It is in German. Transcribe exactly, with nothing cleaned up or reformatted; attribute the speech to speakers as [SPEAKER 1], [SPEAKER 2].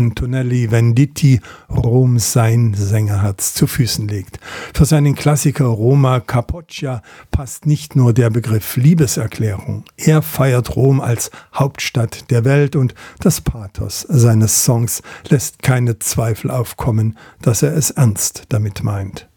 [SPEAKER 1] Antonelli Venditti Rom sein Sängerherz zu Füßen legt. Für seinen Klassiker Roma Capoccia passt nicht nur der Begriff Liebeserklärung. Er feiert Rom als Hauptstadt der Welt und das Pathos seines Songs lässt keine Zweifel aufkommen, dass er es ernst damit meint.